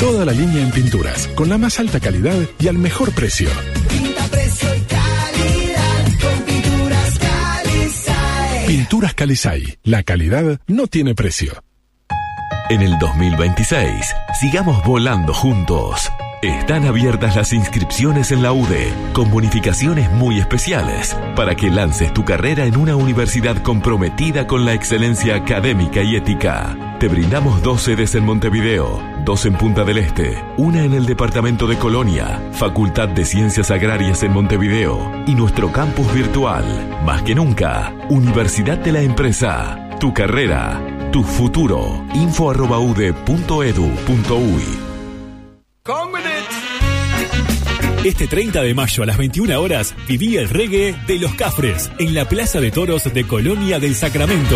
Toda la línea en pinturas, con la más alta calidad y al mejor precio. Pinta, precio y calidad con Pinturas Calisay. Pinturas Calisay. La calidad no tiene precio. En el 2026, sigamos volando juntos. Están abiertas las inscripciones en la UDE, con bonificaciones muy especiales, para que lances tu carrera en una universidad comprometida con la excelencia académica y ética. Te brindamos 2 sedes en Montevideo, 2 en Punta del Este, una en el departamento de Colonia, Facultad de Ciencias Agrarias en Montevideo y nuestro campus virtual. Más que nunca, Universidad de la Empresa. Tu carrera, tu futuro. info@ude.edu.uy. Este 30 de mayo a las 21 horas viví el reggae de Los Cafres en la Plaza de Toros de Colonia del Sacramento.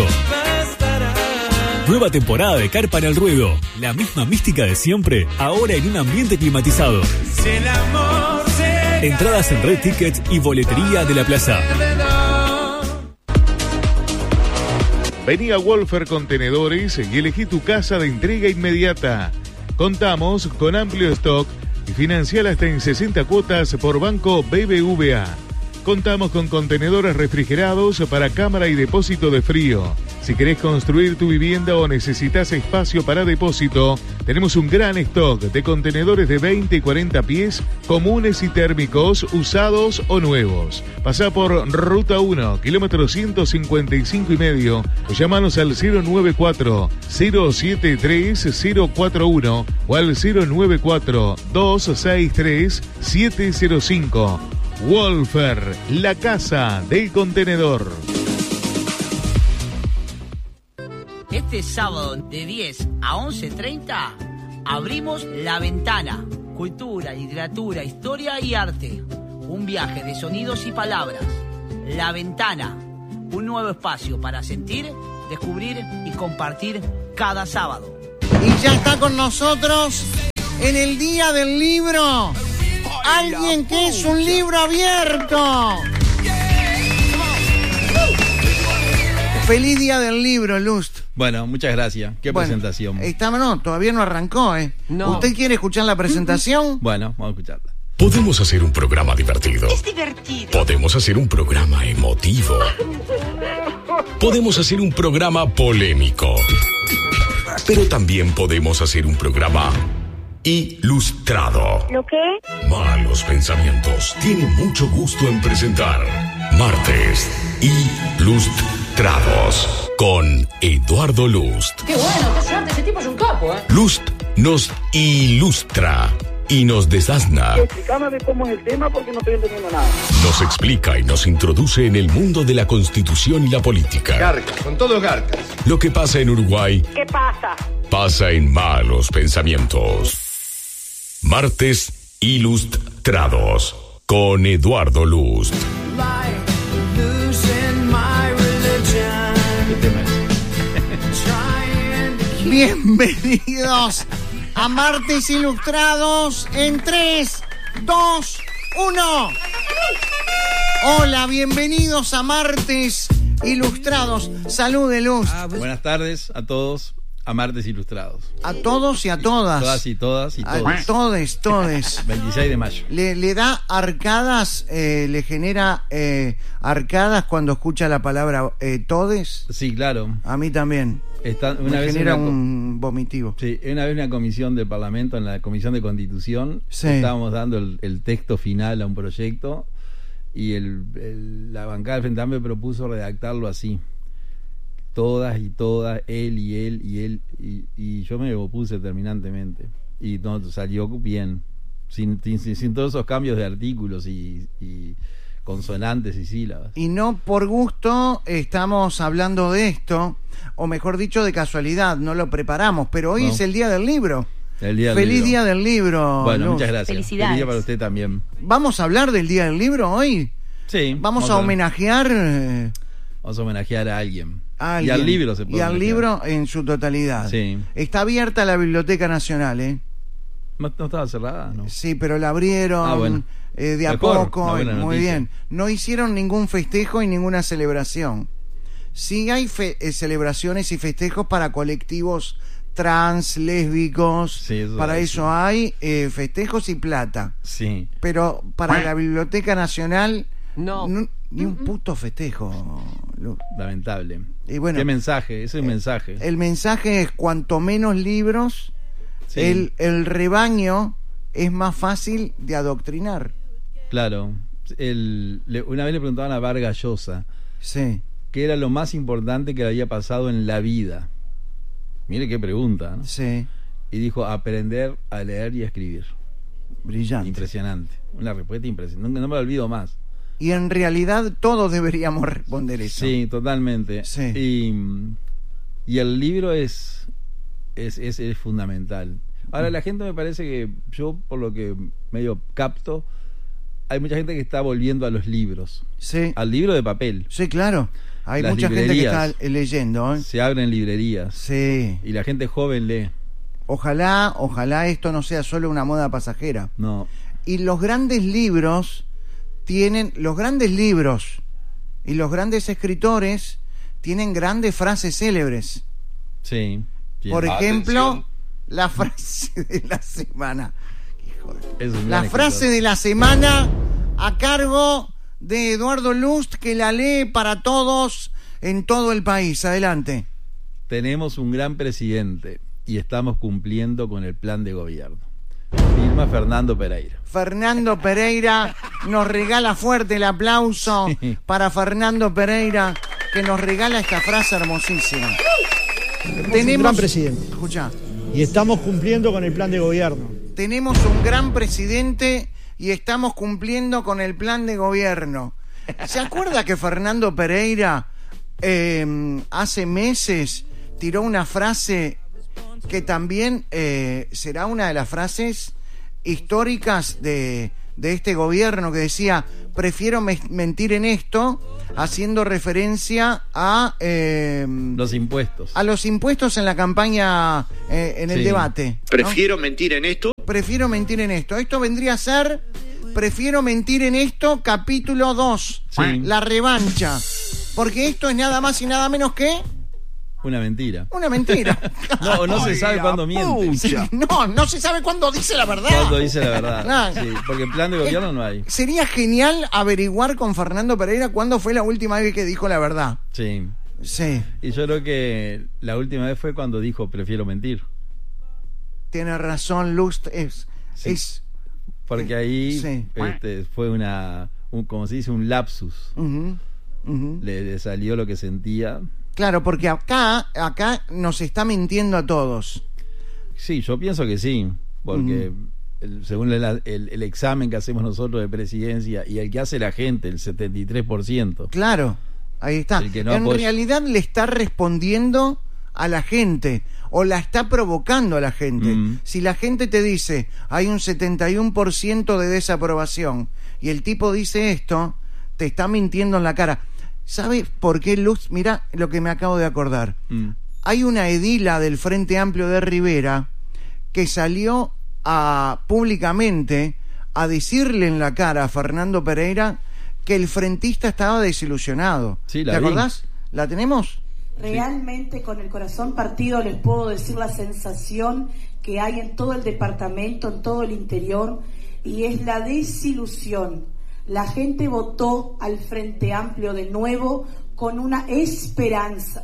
Nueva temporada de Carpa en el Ruedo. La misma mística de siempre, ahora en un ambiente climatizado. Entradas en Red Tickets y boletería de la plaza. Vení a Wolfer Contenedores y elegí tu casa de entrega inmediata. Contamos con amplio stock y financiar hasta en 60 cuotas por Banco BBVA. Contamos con contenedores refrigerados para cámara y depósito de frío. Si querés construir tu vivienda o necesitas espacio para depósito, tenemos un gran stock de contenedores de 20 y 40 pies, comunes y térmicos, usados o nuevos. Pasá por Ruta 1, kilómetro 155,5, o llamanos al 094-073-041 o al 094-263-705. Wolfer, la casa del contenedor. Este sábado de 10 a 11:30 abrimos La Ventana. Cultura, literatura, historia y arte. Un viaje de sonidos y palabras. La Ventana. Un nuevo espacio para sentir, descubrir y compartir cada sábado. Y ya está con nosotros en el Día del Libro alguien que es un libro abierto. Feliz Día del Libro, Lust. Bueno, muchas gracias. Qué presentación. No, todavía no arrancó, No. ¿Usted quiere escuchar la presentación? Bueno, vamos a escucharla. Podemos hacer un programa divertido. Es divertido. Podemos hacer un programa emotivo. Podemos hacer un programa polémico. Pero también podemos hacer un programa ilustrado. ¿Lo qué? Malos Pensamientos tiene mucho gusto en presentar Martes Ilustrados con Eduardo Lust. ¡Qué bueno! ¡Qué suerte! Ese tipo es un capo, Lust nos ilustra y nos desasna. Explícame cómo es el tema porque no estoy entendiendo nada. Nos explica y nos introduce en el mundo de la Constitución y la política. Garcas, son todos garcas. Lo que pasa en Uruguay. ¿Qué pasa? Pasa en Malos Pensamientos. Martes Ilustrados con Eduardo Lust. Bienvenidos a Martes Ilustrados en 3, 2, 1. Hola, bienvenidos a Martes Ilustrados. Salude, Luz. Buenas tardes a todos, a Martes Ilustrados. A todos y a todas. Todas y todas y todos. A todes. 26 de mayo. Le da arcadas, le genera arcadas cuando escucha la palabra todes. Sí, claro. A mí también. Me genera un vomitivo. Sí, una vez una comisión del Parlamento, en la Comisión de Constitución, estábamos dando el texto final a un proyecto y la bancada del Frente Amplio propuso redactarlo así: todas y todas, él y él y él, y yo me opuse terminantemente y no salió bien, sin todos esos cambios de artículos y consonantes y sílabas. Y no por gusto estamos hablando de esto, o mejor dicho, de casualidad, no lo preparamos, pero hoy es el Día del Libro. Feliz Día del Libro. Bueno, Luz. muchas gracias. Felicidades. Feliz día para usted también. ¿Vamos a hablar del Día del Libro hoy? Sí. Vamos a homenajear... Vamos a homenajear a alguien. Y al libro se puede Y al homenajear. libro en su totalidad. Sí. Está abierta la Biblioteca Nacional, ¿No estaba cerrada? No. Sí, pero la abrieron... Bueno. De a Mejor, poco, una buena muy noticia. bien. No hicieron ningún festejo y ninguna celebración. Sí hay celebraciones y festejos para colectivos trans, lésbicos, Sí, para eso hay festejos y plata. Sí. Pero para la Biblioteca Nacional, No. ni un puto festejo. Lamentable. Y bueno, ¿qué mensaje? Ese es un mensaje. El mensaje es: cuanto menos libros, Sí. el rebaño es más fácil de adoctrinar. Claro. Una vez le preguntaban a Vargas Llosa Sí. qué era lo más importante que le había pasado en la vida. Mire qué pregunta, ¿no? Sí. Y dijo: aprender a leer y a escribir. Brillante. Impresionante. Una respuesta impresionante. No me lo olvido más. Y en realidad todos deberíamos responder eso. Sí, totalmente. Sí. Y el libro es fundamental. Ahora, la gente, me parece que yo, por lo que medio capto, hay mucha gente que está volviendo a los libros. Sí. Al libro de papel. Sí, claro. Hay Las mucha gente que librerías. está leyendo, ¿eh? Se abren librerías. Sí. Y la gente joven lee. Ojalá esto no sea solo una moda pasajera. No. Y los grandes libros y los grandes escritores tienen grandes frases célebres. Sí. Bien. Por ejemplo, Atención. la frase de la semana. Es un La gran frase escritor. de la semana a cargo de Eduardo Lust, que la lee para todos en todo el país. Adelante. Tenemos un gran presidente y estamos cumpliendo con el plan de gobierno. Firma Fernando Pereira. Fernando Pereira nos regala fuerte el aplauso para Fernando Pereira, que nos regala esta frase hermosísima. Tenemos un gran presidente. Escucha. Y estamos cumpliendo con el plan de gobierno. Tenemos un gran presidente y estamos cumpliendo con el plan de gobierno. ¿Se acuerda que Fernando Pereira hace meses tiró una frase que también será una de las frases históricas de este gobierno, que decía: prefiero mentir en esto, haciendo referencia a los impuestos. A los impuestos en la campaña, en el debate, ¿no? Prefiero mentir en esto. Prefiero mentir en esto. Esto vendría a ser Prefiero mentir en esto, capítulo 2. Sí. La revancha. Porque esto es nada más y nada menos que... Una mentira. Una mentira. No se sabe cuándo miente. Sí, no se sabe cuándo dice la verdad. Cuándo dice la verdad. No. Sí, porque en plan de gobierno no hay. Sería genial averiguar con Fernando Pereira cuándo fue la última vez que dijo la verdad. Sí. Sí. Y yo creo que la última vez fue cuando dijo prefiero mentir. Tiene razón, Lust. Sí. Porque ahí sí. Fue como se dice, un lapsus. Le salió lo que sentía. Claro, porque acá nos está mintiendo a todos. Sí, yo pienso que sí, porque según el examen que hacemos nosotros de presidencia y el que hace la gente, el 73%. Claro, ahí está. En realidad le está respondiendo a la gente, o la está provocando a la gente. Si la gente te dice, hay un 71% de desaprobación, y el tipo dice esto, te está mintiendo en la cara. ¿Sabes por qué, Luz? Mira lo que me acabo de acordar. Hay una edila del Frente Amplio de Rivera que salió públicamente a decirle en la cara a Fernando Pereira que el frentista estaba desilusionado. Sí, ¿Te acordás? ¿La tenemos? Realmente, con el corazón partido, les puedo decir la sensación que hay en todo el departamento, en todo el interior, y es la desilusión. La gente votó al Frente Amplio de nuevo con una esperanza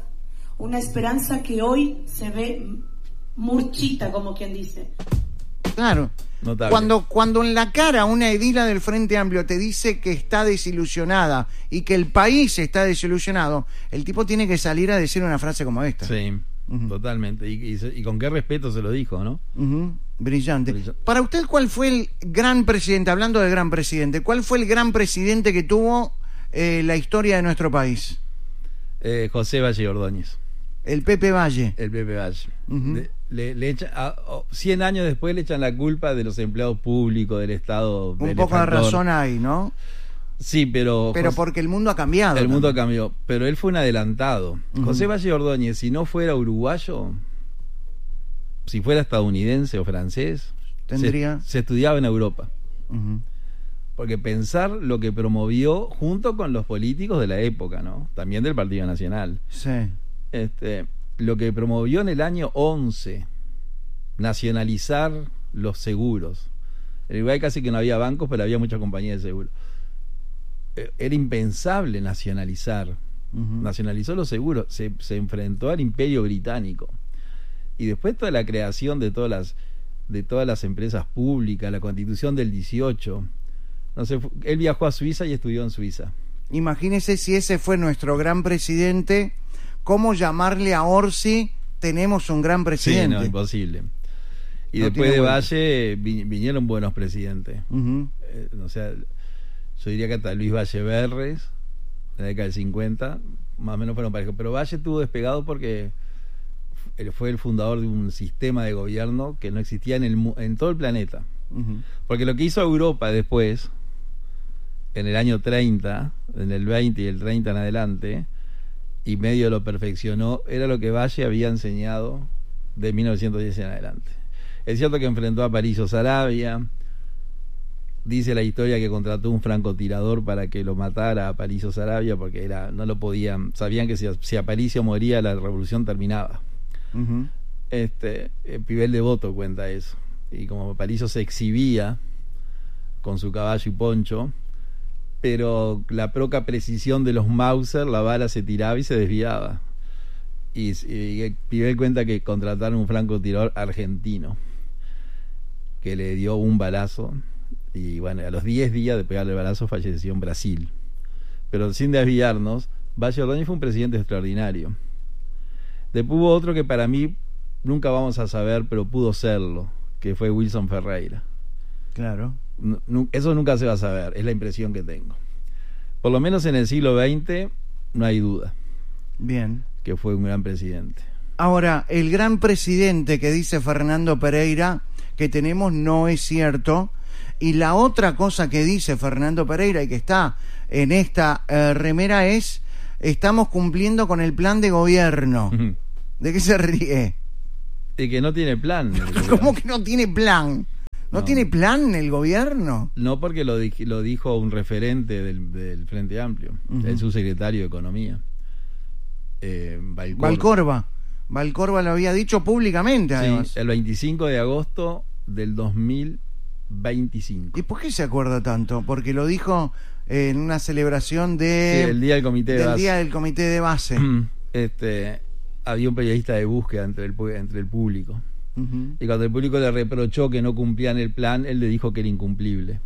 que hoy se ve murchita, como quien dice. Claro. Notable. Cuando en la cara una edila del Frente Amplio te dice que está desilusionada y que el país está desilusionado, el tipo tiene que salir a decir una frase como esta. Sí, totalmente. Y con qué respeto se lo dijo, ¿no? Brillante. Para usted, ¿cuál fue el gran presidente, hablando de gran presidente, cuál fue el gran presidente que tuvo la historia de nuestro país? José Valle Ordóñez. El Pepe Valle. El Pepe Valle. Le echan, 100 años después le echan la culpa de los empleados públicos, del Estado. Un poco de razón hay, ¿no? Sí, pero porque el mundo ha cambiado. El mundo cambió, pero él fue un adelantado. José Valle Ordóñez, si no fuera uruguayo, si fuera estadounidense o francés, se estudiaba en Europa. Porque pensar lo que promovió junto con los políticos de la época, ¿no? También del Partido Nacional. Sí. lo que promovió en el año 11, nacionalizar los seguros. En Uruguay casi que no había bancos, pero había muchas compañías de seguros. Era impensable nacionalizar. Nacionalizó los seguros, se enfrentó al Imperio Británico. Y después toda la creación de todas las empresas públicas, la Constitución del 18. No sé, él viajó a Suiza y estudió en Suiza. Imagínese si ese fue nuestro gran presidente, ¿cómo llamarle a Orsi? Tenemos un gran presidente. Sí, no, imposible. Y no, después de Valle vinieron buenos presidentes. O sea, yo diría que hasta Luis Valle Berres, en la década del 50, más o menos fueron parejos. Pero Valle estuvo despegado porque fue el fundador de un sistema de gobierno que no existía en todo el planeta. Porque lo que hizo Europa después, en el año 30, en el 20 y el 30 en adelante, y medio lo perfeccionó, era lo que Valle había enseñado de 1910 en adelante. Es cierto que enfrentó a Aparicio Saravia. Dice la historia que contrató un francotirador para que lo matara a Aparicio Saravia porque no lo podían, sabían que si Aparicio moría la revolución terminaba. Pibel Devoto cuenta eso. Y como Aparicio se exhibía con su caballo y poncho, pero la poca precisión de los Mauser, la bala se tiraba y se desviaba. Y Pibel cuenta que contrataron un francotirador argentino que le dio un balazo. Y bueno, a los 10 días de pegarle el balazo falleció en Brasil. Pero sin desviarnos, Valle Ordóñez fue un presidente extraordinario. Después hubo otro que para mí nunca vamos a saber, pero pudo serlo, que fue Wilson Ferreira. Claro. Eso nunca se va a saber, es la impresión que tengo. Por lo menos en el siglo XX no hay duda. Bien. Que fue un gran presidente. Ahora, el gran presidente que dice Fernando Pereira que tenemos no es cierto. Y la otra cosa que dice Fernando Pereira y que está en esta remera es: estamos cumpliendo con el plan de gobierno. ¿De qué se ríe? De que no tiene plan. ¿Cómo que no tiene plan? ¿No tiene plan el gobierno? No, porque lo dijo un referente del Frente Amplio, el subsecretario de Economía. Valcorba lo había dicho públicamente, además. Sí, el 25 de agosto del 2025. ¿Y por qué se acuerda tanto? Porque lo dijo en una celebración el día del comité de base. Había un periodista de búsqueda entre el público. Y cuando el público le reprochó que no cumplían el plan, él le dijo que era incumplible.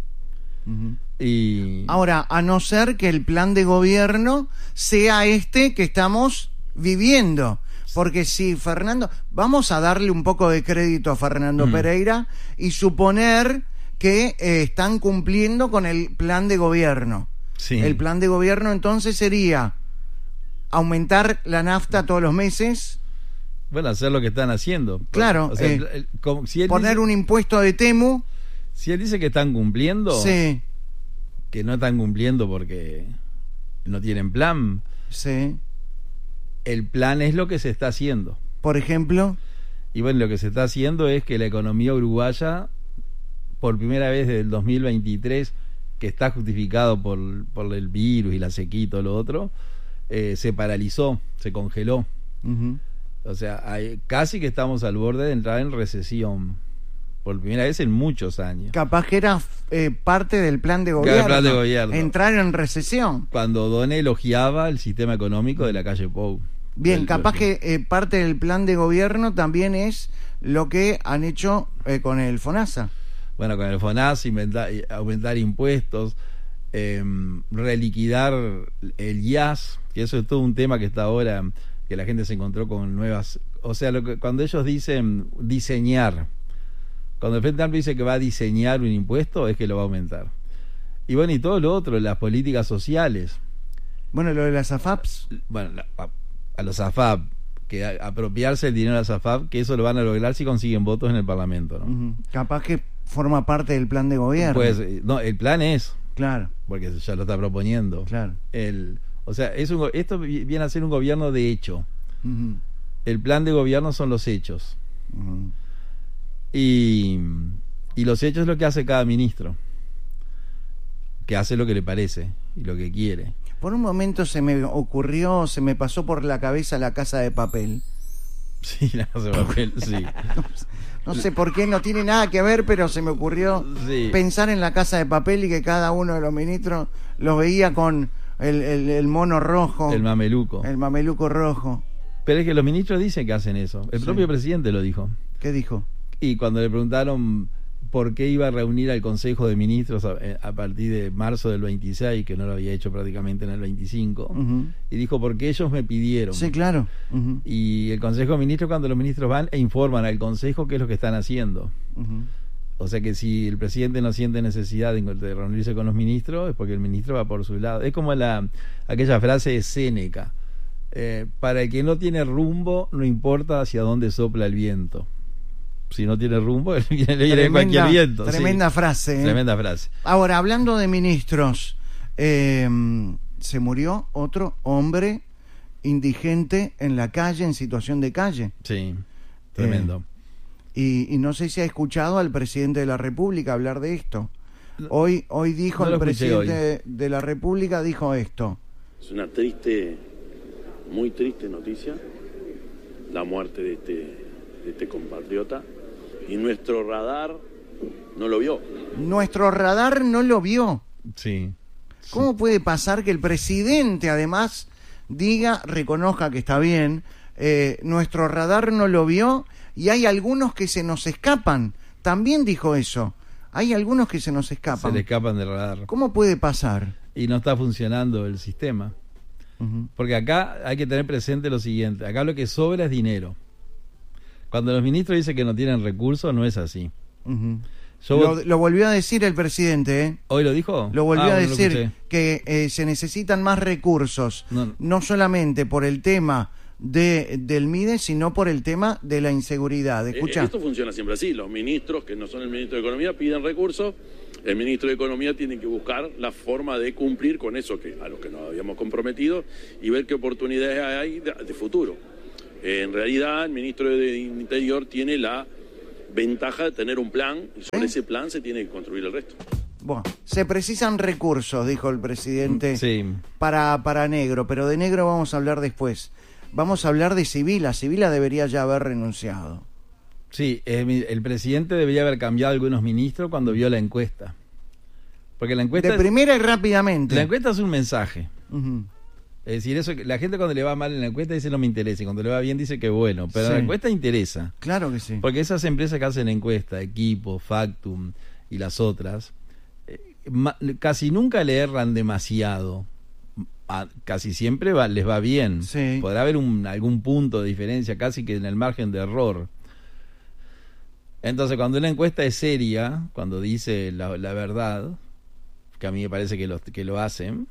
Y ahora, a no ser que el plan de gobierno sea que estamos viviendo, porque si Fernando, vamos a darle un poco de crédito a Fernando Pereira y suponer que están cumpliendo con el plan de gobierno. Sí. El plan de gobierno entonces sería aumentar la nafta todos los meses. Bueno, hacer lo que están haciendo. Claro, o sea, si él poner un impuesto de Temu. Si él dice que están cumpliendo, sí, que no están cumpliendo porque no tienen plan. Sí. El plan es lo que se está haciendo. Por ejemplo. Y bueno, lo que se está haciendo es que la economía uruguaya, por primera vez desde el 2023, que está justificado por el virus y la sequía y todo lo otro, se paralizó, se congeló. O sea, casi que estamos al borde de entrar en recesión. Por primera vez en muchos años. Capaz que era parte del plan de gobierno. Entrar en recesión. Cuando Donne elogiaba el sistema económico de la calle Pou. Bien, capaz que parte del plan de gobierno también es lo que han hecho con el FONASA. Bueno, con el FONASA, aumentar impuestos, reliquidar el IAS, que eso es todo un tema que está ahora, que la gente se encontró con nuevas... O sea, cuando ellos dicen diseñar... Cuando el Frente Amplio dice que va a diseñar un impuesto, es que lo va a aumentar. Y bueno, y todo lo otro, las políticas sociales. Bueno, lo de las AFAPs. Bueno, a los AFAP, que apropiarse el dinero de las AFAP, que eso lo van a lograr si consiguen votos en el Parlamento, ¿no? Capaz que forma parte del plan de gobierno. Pues, no, el plan es. Claro. Porque ya lo está proponiendo. Claro. O sea, esto viene a ser un gobierno de hecho. El plan de gobierno son los hechos. Y los hechos es lo que hace cada ministro, que hace lo que le parece y lo que quiere. Por un momento se me pasó por la cabeza La Casa de Papel. Sí, La Casa de Papel, sí. No sé por qué, no tiene nada que ver, pero se me ocurrió pensar en La Casa de Papel y que cada uno de los ministros los veía con el mono rojo. El mameluco. El mameluco rojo. Pero es que los ministros dicen que hacen eso. El propio presidente lo dijo. ¿Qué dijo? Y cuando le preguntaron por qué iba a reunir al Consejo de Ministros a partir de marzo del 26, que no lo había hecho prácticamente en el 25, y dijo, porque ellos me pidieron. Sí, claro. Y el Consejo de Ministros, cuando los ministros van e informan al Consejo qué es lo que están haciendo. O sea que si el presidente no siente necesidad de reunirse con los ministros, es porque el ministro va por su lado. Es como aquella frase de Séneca, para el que no tiene rumbo, no importa hacia dónde sopla el viento. Si no tiene rumbo, viene cualquier viento. Tremenda frase. Tremenda frase. Ahora, hablando de ministros, se murió otro hombre indigente en la calle, en situación de calle. Sí, tremendo. Y no sé si ha escuchado al presidente de la República hablar de esto. Hoy dijo el presidente de la República, dijo esto. Es una muy triste noticia, la muerte de este compatriota, y nuestro radar no lo vio. Nuestro radar no lo vio. Sí. ¿Cómo puede pasar que el presidente además reconozca que está bien, nuestro radar no lo vio y hay algunos que se nos escapan? También dijo eso. Hay algunos que se nos escapan. Se le escapan del radar. ¿Cómo puede pasar? Y no está funcionando el sistema. Porque acá hay que tener presente lo siguiente. Acá lo que sobra es dinero. Cuando los ministros dicen que no tienen recursos, no es así. Lo volvió a decir el presidente, ¿eh? ¿Hoy lo dijo? Lo volvió a decir, que se necesitan más recursos, no solamente por el tema del MIDE, sino por el tema de la inseguridad. Escucha. Esto funciona siempre así. Los ministros, que no son el ministro de Economía, piden recursos. El ministro de Economía tiene que buscar la forma de cumplir con eso a lo que nos habíamos comprometido y ver qué oportunidades hay de futuro. En realidad, el ministro de Interior tiene la ventaja de tener un plan y sobre ese plan se tiene que construir el resto. Bueno, se precisan recursos, dijo el presidente, para Negro, pero de Negro vamos a hablar después. Vamos a hablar de Sibila. Sibila debería ya haber renunciado. Sí, el presidente debería haber cambiado algunos ministros cuando vio la encuesta. Porque la encuesta... De primera y rápidamente. La encuesta es un mensaje. Es decir, eso, la gente cuando le va mal en la encuesta dice no me interesa, y cuando le va bien dice que bueno, pero la encuesta interesa. Claro que sí. Porque esas empresas que hacen encuesta, Equipo, Factum y las otras, casi nunca le erran demasiado. Casi siempre les va bien. Sí. Podrá haber algún punto de diferencia, casi que en el margen de error. Entonces, cuando una encuesta es seria, cuando dice la verdad, que a mí me parece que lo hacen,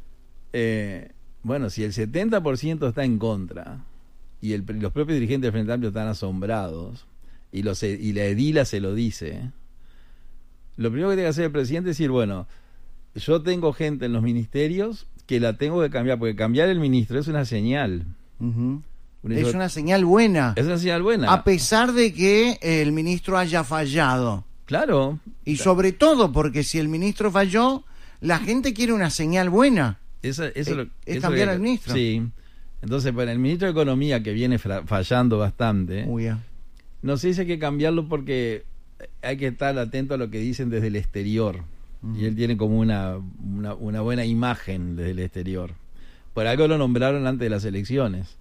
bueno, si el 70% está en contra y los propios dirigentes del Frente Amplio están asombrados y la edila se lo dice, lo primero que tiene que hacer el presidente es decir, bueno, yo tengo gente en los ministerios que la tengo que cambiar, porque cambiar el ministro es una señal. Es una señal buena. Es una señal buena. A pesar de que el ministro haya fallado. Claro. Y sobre todo porque si el ministro falló, la gente quiere una señal buena. Es cambiar al ministro. Sí. Entonces, para el ministro de Economía, que viene fallando bastante, no sé si hay que cambiarlo porque hay que estar atento a lo que dicen desde el exterior. Y él tiene como una buena imagen desde el exterior. Por algo lo nombraron antes de las elecciones.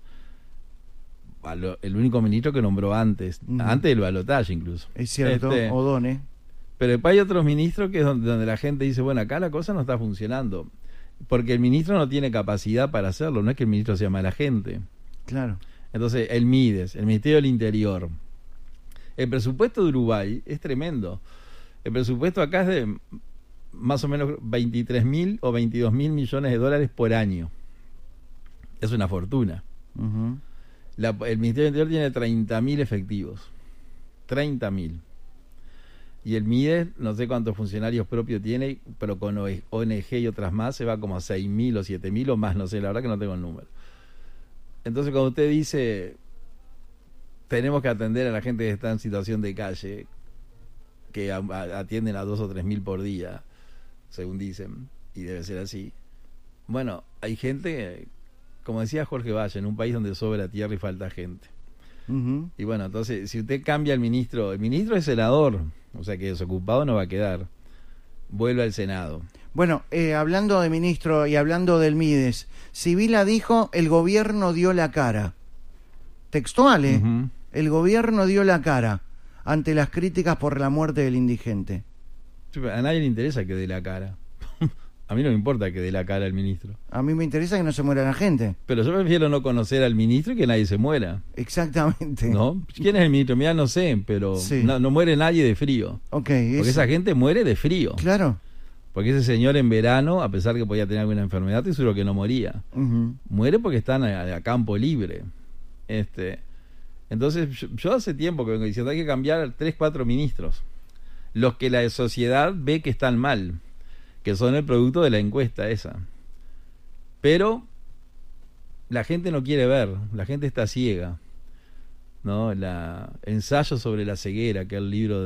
El único ministro que nombró antes del balotaje incluso. Es cierto, O'Donnell. Pero después hay otros ministros que donde la gente dice, bueno, acá la cosa no está funcionando. Porque el ministro no tiene capacidad para hacerlo, no es que el ministro sea mala gente. Claro. Entonces, el MIDES, el Ministerio del Interior, el presupuesto de Uruguay es tremendo. El presupuesto acá es de más o menos 23.000 o 22.000 millones de dólares por año. Es una fortuna. El Ministerio del Interior tiene 30.000 efectivos. 30.000. Y el MIDES, no sé cuántos funcionarios propios tiene, pero con ONG y otras más se va como a 6.000 o 7.000 o más, no sé, la verdad que no tengo el número. Entonces, cuando usted dice tenemos que atender a la gente que está en situación de calle, que atienden a 2 o 3.000 por día, según dicen, y debe ser así, Bueno, hay gente, como decía Jorge Valle, en un país donde sobra tierra y falta gente. Uh-huh. Y bueno, entonces, si usted cambia el ministro es senador, o sea que desocupado no va a quedar. Vuelve al Senado. Bueno, hablando de ministro y hablando del Mides, Sibila dijo, el gobierno dio la cara. Textual, uh-huh. El gobierno dio la cara ante las críticas por la muerte del indigente. A nadie le interesa que dé la cara. A mí no me importa que dé la cara el ministro. A mí me interesa que no se muera la gente. Pero yo prefiero no conocer al ministro y que nadie se muera. Exactamente. ¿No? ¿Quién es el ministro? Mira, no sé, pero sí. no muere nadie de frío. Okay, porque esa gente muere de frío. Claro. Porque ese señor en verano, a pesar que podía tener alguna enfermedad, te seguro que no moría. Uh-huh. Muere porque están a campo libre. Entonces, yo hace tiempo que vengo diciendo, hay que cambiar 3-4 ministros. Los que la sociedad ve que están mal, que son el producto de la encuesta esa. Pero la gente no quiere ver, la gente está ciega, ¿no? Ensayo sobre la ceguera, que es el libro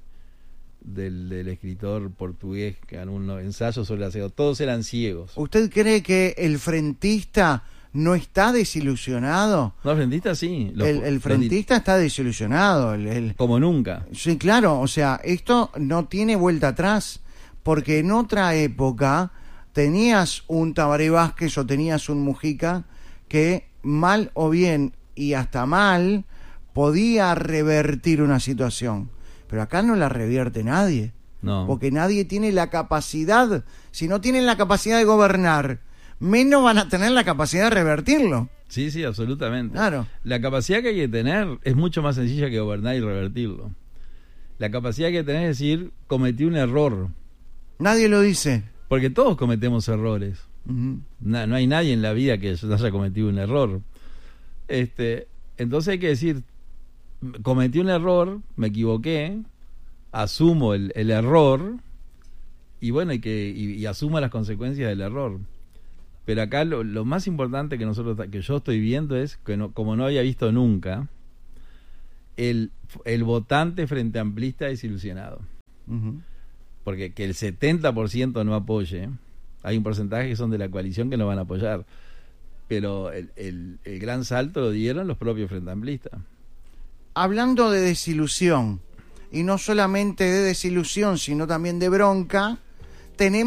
del escritor portugués, que ganó un ensayo sobre la ceguera, todos eran ciegos. ¿Usted cree que el frentista no está desilusionado? No, el frentista sí. El frentista está desilusionado. Como nunca. Sí, claro, o sea, esto no tiene vuelta atrás. Porque en otra época tenías un Tabaré Vázquez o tenías un Mujica que mal o bien y hasta mal podía revertir una situación. Pero acá no la revierte nadie. No. Porque nadie tiene la capacidad. Si no tienen la capacidad de gobernar, menos van a tener la capacidad de revertirlo. Sí, sí, absolutamente. Claro. La capacidad que hay que tener es mucho más sencilla que gobernar y revertirlo. La capacidad que hay que tener es decir, cometí un error. Nadie lo dice. Porque todos cometemos errores. Uh-huh. No hay nadie en la vida que no haya cometido un error. Entonces hay que decir, cometí un error, me equivoqué, asumo el error y bueno, y asumo las consecuencias del error. Pero acá lo más importante que yo estoy viendo es que como no había visto nunca, el votante frente amplista desilusionado. Uh-huh. Porque que el 70% no apoye, hay un porcentaje que son de la coalición que no van a apoyar, pero el gran salto lo dieron los propios frente amplistas. Hablando de desilusión, y no solamente de desilusión, sino también de bronca, tenemos